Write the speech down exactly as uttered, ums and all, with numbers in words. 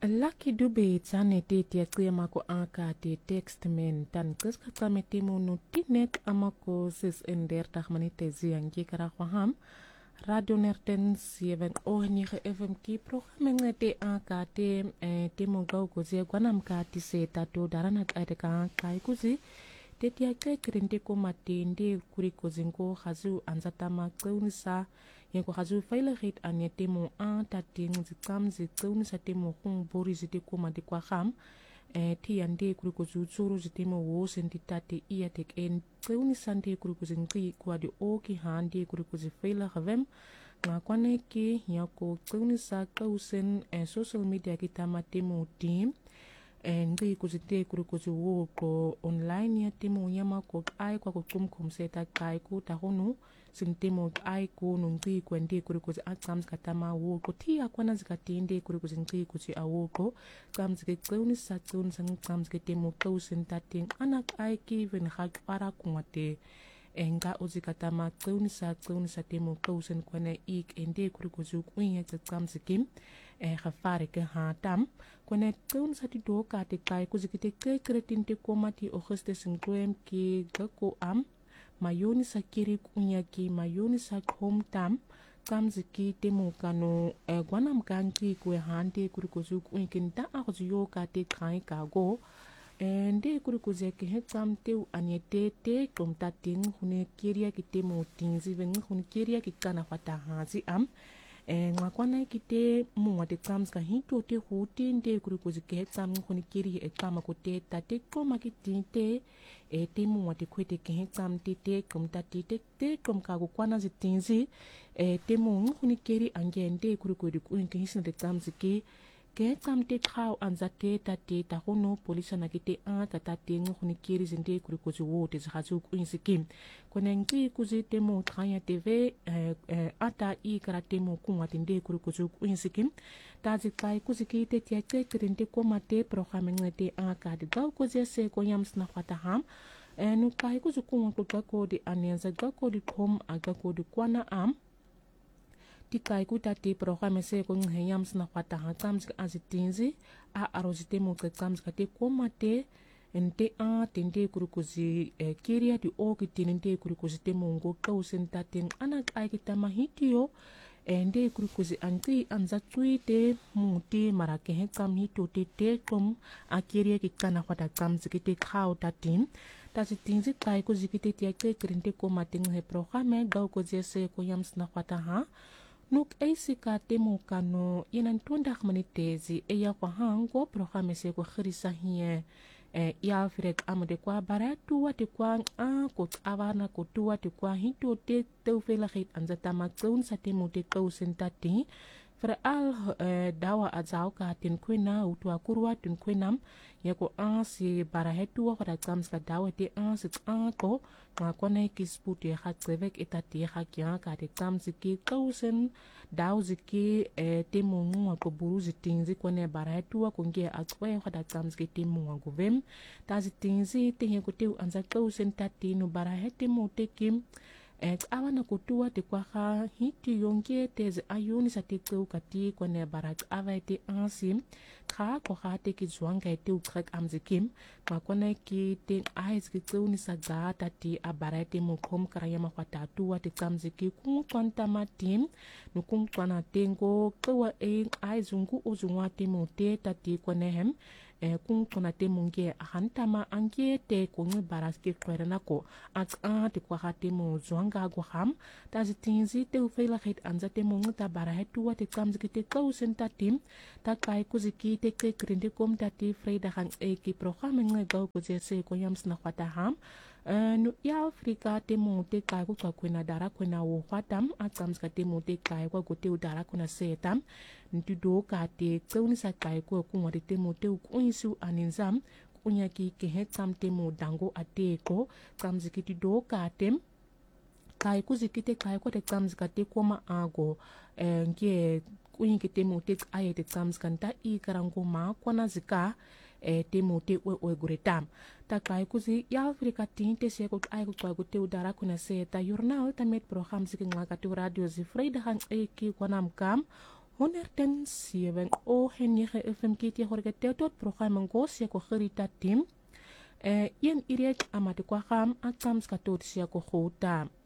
Lucky Dube tsane te te klema ko anka te text men tan kreska tsame te mo no tinek amako sis ender dag manite ziang ki kara kwa ham Radio Nerten zeven ogenige F M ki programme te anka te te mo gau ko ze gwanam ka ti se tato darana ate ka kai kuzi te te ake krente ko matende kuri ko zinko hazu anzatama kleunisa Yenko hazu veiligheid aan je temo aan dat ding zikam zikam zatemo kung bori ziteko mati kwa ham eh ti ande kuruko zuzuru zitemo wo sentitate iya tek en kleuni sante kuruko zinki kwa di oki hande kuruko ziveilig gewem nga kwane ki yako kleuni sa kausen en social media kita matemo team en ngi kuzite kuruko zuwo ko online ya temo yama ko ai kwa kukum kumseta kai ku tahonu sintemo ai ko nungi kwende kuruko zi atsams katama wo ko ti akwana zikatinde kuruko zingi kuzi awo ko kams ke kleuni sa tsun sang kams ke temo kausen tating anak ai ki ven hak para kumate enga uzikatama kleuni sa kleuni sa temo kausen kwane ik ende kuruko zu kunya kams kim eh gafare ke hatam kone kleuni sa ti do ka te kai kuzikite ke kretin te komati augustus ngwem ki gako am mayoni sa kiri kunya ki mayoni sa homtam kamziki temo kano eh, gwanam kanki kwe hande kurikuzu kunkinta akzuyo ka te kai kago ende kurikuze ke hetam te anyete te komta ting hune kiria ki temo tingzi ven hune kiria ki kana fata hazi am e ngakwana kite mo te kams ka hito te huti nde kurikuzi ke hetam hune kiri e kama ko te tate koma ki tinte e te mo te kwete ke hetam te te komta te te te kom ka go kwana zitinzi e te mo hune kiri angende kurikuzi kuinke hisna te kams ki ke tamte khau anzate tate ta hono polisa na kite a tata tengu khuni kiri zinde kuri ko zo te zahazu ku insikim konengi kuzi temo traya tv eh, eh, ata i karate mo ku matinde kuri ko zo ku insikim ta zikai kuzi kite tia te krente ko mate programme ngete a ka de gau ko se ko yams na khata ham eh, no kai kuzi ku ko ko de anenza ga ko de kom aga ko de kwana am tikai kuta ti programme se ko ngeyams na kwata hakams azitinzi a arozite mo kams kate komate ente a tende kurukuzi eh, kiria di o kitinde kurukuzi te mongo kausen tating anak ai kita mahitio ende kurukuzi anti anza tuite muti marake hekam hito te te kom a kiria kikana kwata kams kite khau tatin tazitinzi kai ko zikite ti ake krinte komate nge programme gau ko se ko yams na kwata ha Nuk eisika temo kano yenan tundak manitezi e ya kwa hango programe se ko khirisa hiye e ya firek amade kwa baratu wate kwa a ko awana ko tuwa te kwa hito te teufela khit anzata makun sa temo te kausen tati fra al uh, dawa azau ka tin kwena utwa kurwa tin kwenam yako a si barahetu wa kada kams ka dawa te a si a ko ma kone kisputi ha tsevek etati ha kya ka te kams ki kausen daw ziki e te mungu ko buruzi tinzi kone barahetu wa kunge atwe kada kams ki te mungu govem ta tinzi te yako te anza kausen tati no barahete mo te kim et awana kutua te kwaha hiti yonge te ayuni sa te keu kati kone barak ava te ansim ka kwaha te ki zwanga te utrek amzikim ma kone ki te aiz ki keu ni sa gata te abara te mokom karayama kwa tatua te kamziki kung kwanta matim no kung kwana tengo kewa e aizungu uzungwa te mote tati kone hem e kung tona te munge hantama ange te kungi baraski kwerena ko at a te kwaha te mo zwanga go ham ta zitinzi te uveiligheid anza te mungu ta barahetua te kamziki te kausen tatim ta kai kuziki te ke krinde kom tati vrijdag ang eki programme nge gau kuzese ko yams na kwata ham Uh, no ya Afrika te mo te kai ko kwena dara kwena wo kwatam atams ka te mo te kai ko go te dara kuna setam nti do ka te tsauni sa kai ko ku ngari te mo te ku insu aninzam kunya ki ke hetam te mo dango ate ko tams ki ti do ka tem kai ku zikite kai ko te tams ka te koma ago eh, nge kunya ki te mo te aye te tams kanta i karango ma kwana zika e te mo te ue ue guretam ta kai kuzi ya Afrika tinte se ko ai ko ko te udara kuna se ta jornal ta met program se nga ka te radio zi vrijdag e ki kwanam kam honderd zeven o en negen F M K T jorge tetot programma ngosia ko gerita team. Eh, yen irek amati kwa ham atams katot sia ko hota.